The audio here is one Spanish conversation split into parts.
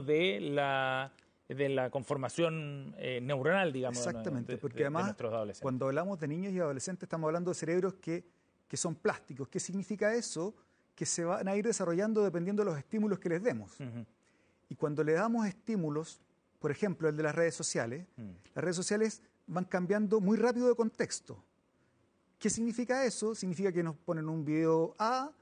de la conformación neuronal, digamos. Exactamente, porque de además, nuestros adolescentes. cuando hablamos de niños y adolescentes, estamos hablando de cerebros que son plásticos. ¿Qué significa eso? Que se van a ir desarrollando dependiendo de los estímulos que les demos. Y cuando le damos estímulos, por ejemplo, el de las redes sociales, las redes sociales van cambiando muy rápido de contexto. ¿Qué significa eso? Significa que nos ponen un video A,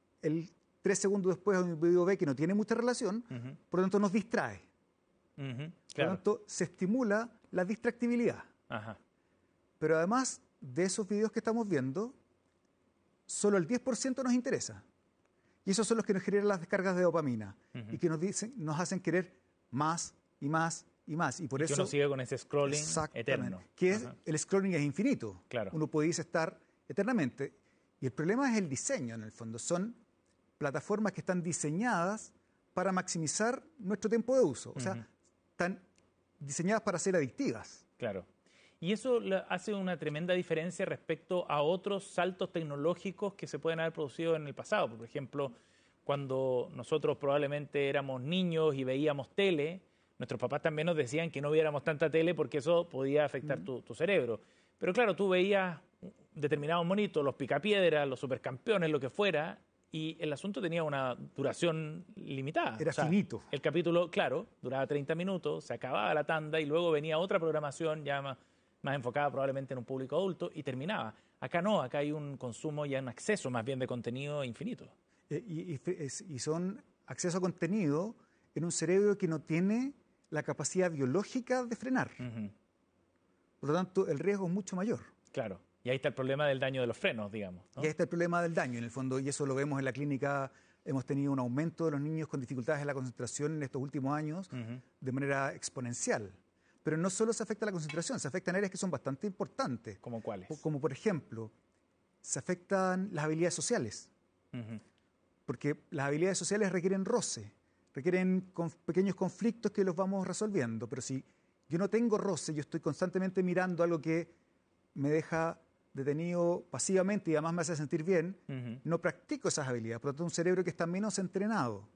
3 segundos después un video B que no tiene mucha relación, por lo tanto nos distrae. Claro. Por lo tanto, se estimula la distractibilidad. Ajá. Pero además de esos videos que estamos viendo, solo el 10% nos interesa. Y esos son los que nos generan las descargas de dopamina y que nos hacen querer más y más y más. Y por eso que uno sigue con ese scrolling eterno. El scrolling es infinito. Claro. Uno puede estar eternamente. Y el problema es el diseño, en el fondo. Son plataformas que están diseñadas para maximizar nuestro tiempo de uso. O sea, están diseñadas para ser adictivas. Claro. Y eso hace una tremenda diferencia respecto a otros saltos tecnológicos que se pueden haber producido en el pasado. Por ejemplo, cuando nosotros probablemente éramos niños y veíamos tele, nuestros papás también nos decían que no viéramos tanta tele porque eso podía afectar tu cerebro. Pero claro, tú veías determinados monitos, los picapiedras, los supercampeones, lo que fuera, y el asunto tenía una duración limitada. Era finito. El capítulo, claro, duraba 30 minutos, se acababa la tanda y luego venía otra programación ya más enfocada probablemente en un público adulto y terminaba. Acá no, acá hay un consumo y un acceso más bien de contenido infinito. Y son acceso a contenido en un cerebro que no tiene la capacidad biológica de frenar. Por lo tanto, el riesgo es mucho mayor. Claro. Y ahí está el problema del daño de los frenos, digamos, ¿no? Y ahí está el problema del daño, en el fondo, y eso lo vemos en la clínica. Hemos tenido un aumento de los niños con dificultades en la concentración en estos últimos años de manera exponencial. Pero no solo se afecta la concentración, se afectan áreas que son bastante importantes. ¿Cómo cuáles? Como por ejemplo, se afectan las habilidades sociales. Porque las habilidades sociales requieren roce, requieren pequeños conflictos que los vamos resolviendo. Pero si yo no tengo roce, yo estoy constantemente mirando algo que me deja detenido pasivamente y además me hace sentir bien, no practico esas habilidades. Por lo tanto, un cerebro que está menos entrenado.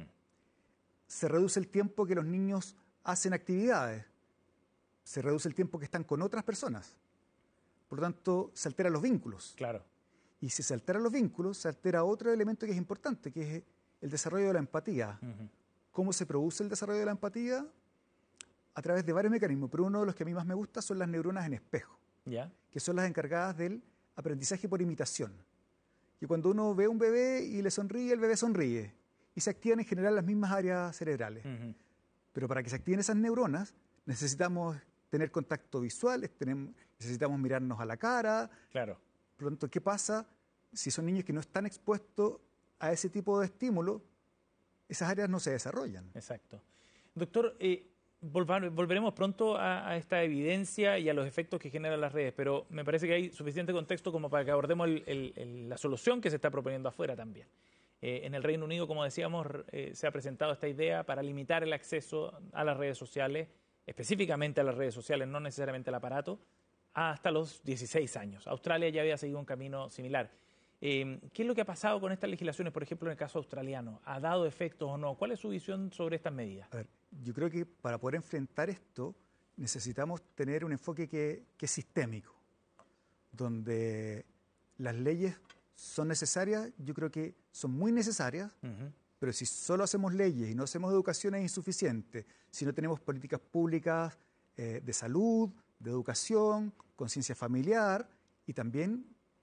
Se reduce el tiempo que los niños hacen actividades. Se reduce el tiempo que están con otras personas. Por lo tanto, se alteran los vínculos. Claro. Y si se alteran los vínculos, se altera otro elemento que es importante, que es el desarrollo de la empatía. ¿Cómo se produce el desarrollo de la empatía? A través de varios mecanismos, pero uno de los que a mí más me gusta son las neuronas en espejo, que son las encargadas del aprendizaje por imitación. Y cuando uno ve a un bebé y le sonríe, el bebé sonríe. Y se activan en general las mismas áreas cerebrales. Pero para que se activen esas neuronas, necesitamos tener contacto visual, necesitamos mirarnos a la cara. Claro. Por lo tanto, ¿qué pasa si son niños que no están expuestos a ese tipo de estímulo? Esas áreas no se desarrollan. Exacto. Doctor, volveremos pronto a esta evidencia y a los efectos que generan las redes, pero me parece que hay suficiente contexto como para que abordemos la solución que se está proponiendo afuera también. En el Reino Unido, como decíamos, se ha presentado esta idea para limitar el acceso a las redes sociales, específicamente a las redes sociales, no necesariamente al aparato, hasta los 16 años. Australia ya había seguido un camino similar. ¿Qué es lo que ha pasado con estas legislaciones, por ejemplo, en el caso australiano? ¿Ha dado efectos o no? ¿Cuál es su visión sobre estas medidas? A ver, yo creo que para poder enfrentar esto necesitamos tener un enfoque que es sistémico, donde las leyes son necesarias, yo creo que son muy necesarias, pero si solo hacemos leyes y no hacemos educación es insuficiente, si no tenemos políticas públicas de salud, de educación, conciencia familiar y también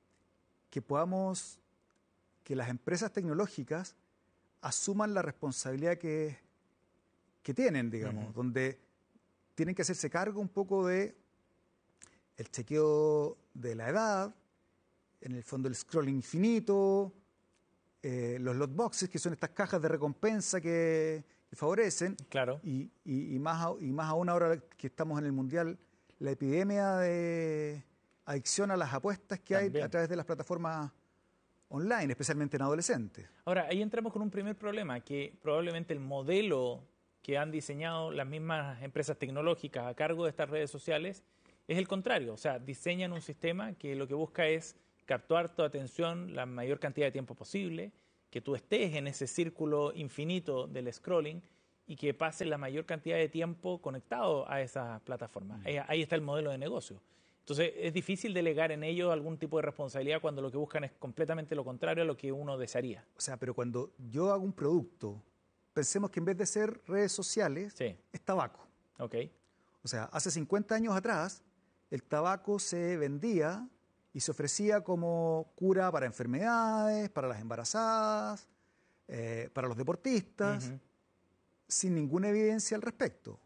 que las empresas tecnológicas asuman la responsabilidad que tienen, digamos, donde tienen que hacerse cargo un poco de el chequeo de la edad, en el fondo el scrolling infinito, los lot boxes, que son estas cajas de recompensa que favorecen, claro. y más aún ahora que estamos en el Mundial, la epidemia de adicción a las apuestas que hay a través de las plataformas online, especialmente en adolescentes. Ahora, ahí entramos con un primer problema, que probablemente el modelo que han diseñado las mismas empresas tecnológicas a cargo de estas redes sociales es el contrario. O sea, diseñan un sistema que lo que busca es captar tu atención la mayor cantidad de tiempo posible, que tú estés en ese círculo infinito del scrolling y que pasen la mayor cantidad de tiempo conectado a esas plataformas. Ahí está el modelo de negocio. Entonces, es difícil delegar en ellos algún tipo de responsabilidad cuando lo que buscan es completamente lo contrario a lo que uno desearía. O sea, pero cuando yo hago un producto, pensemos que en vez de ser redes sociales, Sí. es tabaco. Ok. O sea, hace 50 años atrás, el tabaco se vendía y se ofrecía como cura para enfermedades, para las embarazadas, para los deportistas, sin ninguna evidencia al respecto.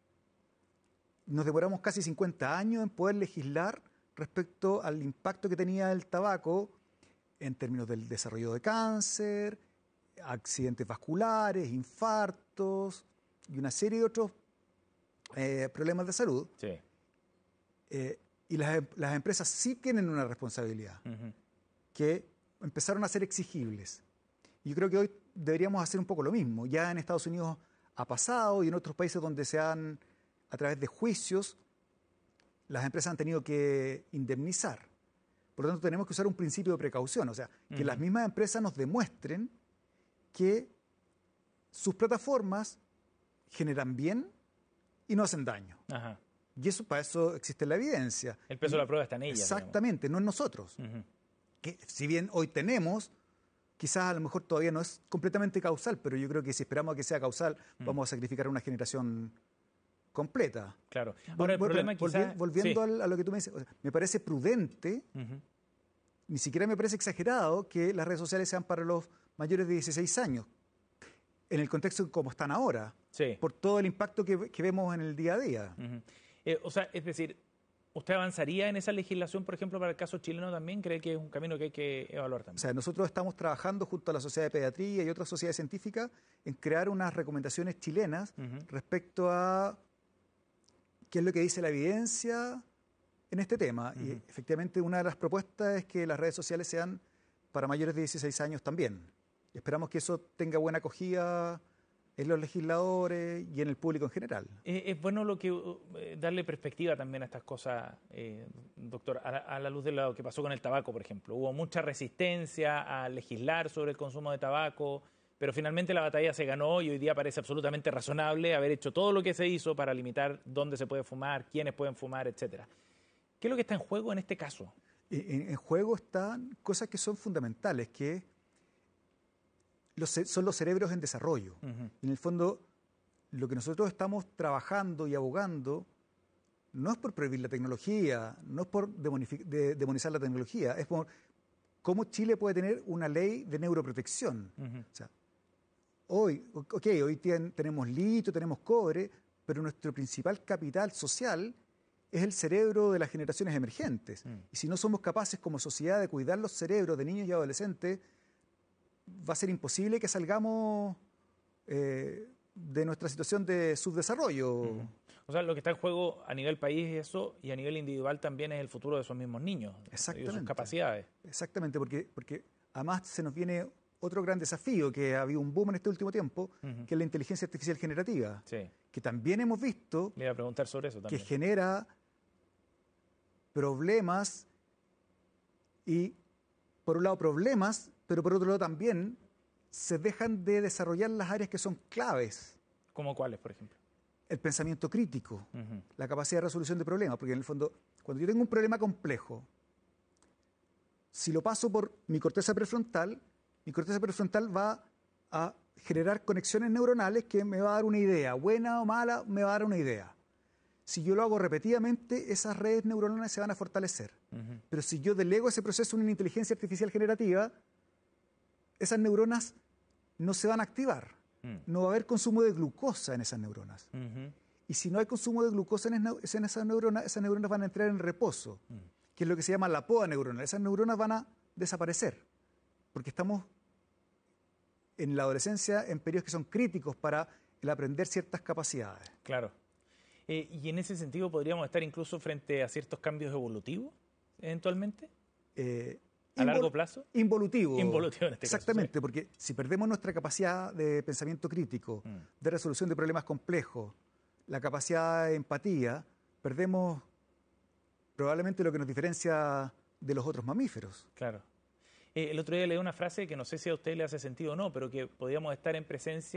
Nos demoramos casi 50 años en poder legislar respecto al impacto que tenía el tabaco en términos del desarrollo de cáncer, accidentes vasculares, infartos y una serie de otros problemas de salud. Sí. Y las empresas sí tienen una responsabilidad, que empezaron a ser exigibles. Y yo creo que hoy deberíamos hacer un poco lo mismo. Ya en Estados Unidos ha pasado y en otros países donde a través de juicios, las empresas han tenido que indemnizar. Por lo tanto, tenemos que usar un principio de precaución. O sea, que las mismas empresas nos demuestren que sus plataformas generan bien y no hacen daño. Ajá. Y eso, para eso existe la evidencia. El peso de la prueba está en ellas. Exactamente, no en nosotros. Que si bien hoy tenemos, quizás a lo mejor todavía no es completamente causal, pero yo creo que si esperamos a que sea causal, vamos a sacrificar una generación completa. Claro. Ahora, el problema volviendo a lo que tú me dices, o sea, me parece prudente, ni siquiera me parece exagerado que las redes sociales sean para los mayores de 16 años, en el contexto de cómo están ahora, por todo el impacto que vemos en el día a día. O sea, es decir, ¿usted avanzaría en esa legislación, por ejemplo, para el caso chileno también? ¿Cree que es un camino que hay que evaluar también? O sea, nosotros estamos trabajando junto a la Sociedad de Pediatría y otras sociedades científicas en crear unas recomendaciones chilenas respecto a qué es lo que dice la evidencia en este tema. Y efectivamente una de las propuestas es que las redes sociales sean para mayores de 16 años también. Y esperamos que eso tenga buena acogida en los legisladores y en el público en general. Es bueno darle perspectiva también a estas cosas, doctor, a la luz de lo que pasó con el tabaco, por ejemplo. Hubo mucha resistencia a legislar sobre el consumo de tabaco, pero finalmente la batalla se ganó y hoy día parece absolutamente razonable haber hecho todo lo que se hizo para limitar dónde se puede fumar, quiénes pueden fumar, etcétera. ¿Qué es lo que está en juego en este caso? En juego están cosas que son fundamentales, que son los cerebros en desarrollo. En el fondo, lo que nosotros estamos trabajando y abogando no es por prohibir la tecnología, no es por demonizar la tecnología, es por cómo Chile puede tener una ley de neuroprotección. O sea, hoy tenemos litio, tenemos cobre, pero nuestro principal capital social es el cerebro de las generaciones emergentes. Y si no somos capaces como sociedad de cuidar los cerebros de niños y adolescentes, va a ser imposible que salgamos de nuestra situación de subdesarrollo. O sea, lo que está en juego a nivel país es eso, y a nivel individual también es el futuro de esos mismos niños y sus capacidades. Exactamente, porque además se nos viene otro gran desafío, que ha habido un boom en este último tiempo, que es la inteligencia artificial generativa, que también hemos visto Le iba a preguntar sobre eso también. Que genera problemas, y por un lado problemas, pero por otro lado también se dejan de desarrollar las áreas que son claves. ¿Cómo cuáles, por ejemplo? El pensamiento crítico, la capacidad de resolución de problemas, porque en el fondo, cuando yo tengo un problema complejo, si lo paso por mi corteza prefrontal va a generar conexiones neuronales que me va a dar una idea, buena o mala, me va a dar una idea. Si yo lo hago repetidamente, esas redes neuronales se van a fortalecer. Pero si yo delego ese proceso en una inteligencia artificial generativa, esas neuronas no se van a activar. No va a haber consumo de glucosa en esas neuronas. Y si no hay consumo de glucosa en esas neuronas van a entrar en reposo, que es lo que se llama la poda neuronal. Esas neuronas van a desaparecer, porque estamos en la adolescencia en periodos que son críticos para el aprender ciertas capacidades. Claro. ¿Y en ese sentido podríamos estar incluso frente a ciertos cambios evolutivos, eventualmente? ¿A largo plazo? Involutivo. Involutivo en este Exactamente, caso, porque si perdemos nuestra capacidad de pensamiento crítico, de resolución de problemas complejos, la capacidad de empatía, perdemos probablemente lo que nos diferencia de los otros mamíferos. Claro. El otro día leí una frase que no sé si a usted le hace sentido o no, pero que podríamos estar en presencia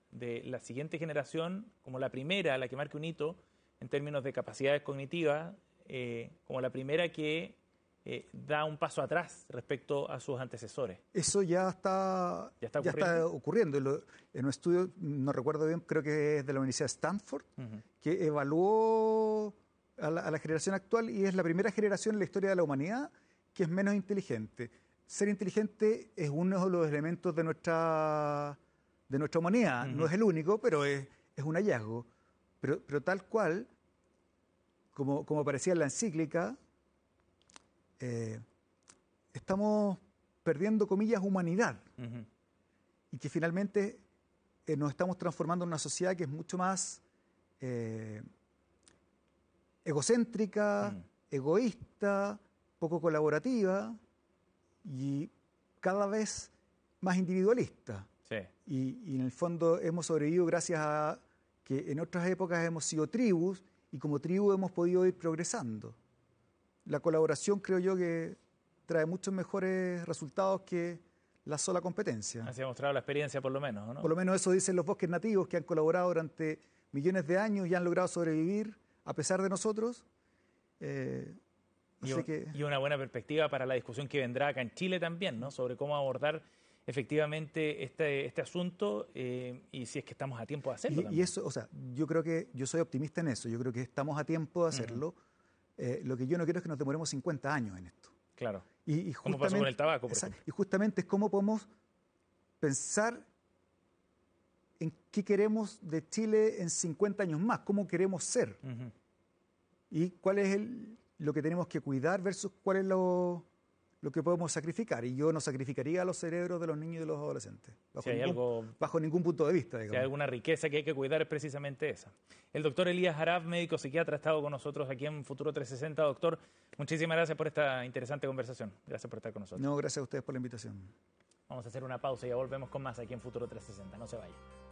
de la siguiente generación como la primera, la que marque un hito en términos de capacidades cognitivas, como la primera que da un paso atrás respecto a sus antecesores. Eso ya está ocurriendo. En un estudio, no recuerdo bien, creo que es de la Universidad de Stanford, que evaluó a la generación actual y es la primera generación en la historia de la humanidad que es menos inteligente. Ser inteligente es uno de los elementos de nuestra humanidad. No es el único, pero es un hallazgo. Pero tal cual, como aparecía en la encíclica, estamos perdiendo, comillas, humanidad. Y que finalmente nos estamos transformando en una sociedad que es mucho más egocéntrica, egoísta, poco colaborativa y cada vez más individualista. Sí. Y en el fondo hemos sobrevivido gracias a que en otras épocas hemos sido tribus y como tribu hemos podido ir progresando. La colaboración creo yo que trae muchos mejores resultados que la sola competencia. Así ha mostrado la experiencia por lo menos, ¿no? Por lo menos eso dicen los bosques nativos que han colaborado durante millones de años y han logrado sobrevivir a pesar de nosotros. Y una buena perspectiva para la discusión que vendrá acá en Chile también, ¿no? Sobre cómo abordar efectivamente este asunto y si es que estamos a tiempo de hacerlo. Y eso, o sea, yo creo que yo soy optimista en eso. Yo creo que estamos a tiempo de hacerlo. Lo que yo no quiero es que nos demoremos 50 años en esto. Claro. Y como pasó con el tabaco, por ejemplo. Y justamente es cómo podemos pensar en qué queremos de Chile en 50 años más, cómo queremos ser. Y cuál es lo que tenemos que cuidar versus cuál es lo que podemos sacrificar. Y yo no sacrificaría los cerebros de los niños y de los adolescentes, bajo ningún punto de vista. Digamos. Si hay alguna riqueza que hay que cuidar es precisamente esa. El doctor Elías Jarab, médico psiquiatra, ha estado con nosotros aquí en Futuro 360. Doctor, muchísimas gracias por esta interesante conversación. Gracias por estar con nosotros. No, gracias a ustedes por la invitación. Vamos a hacer una pausa y ya volvemos con más aquí en Futuro 360. No se vayan.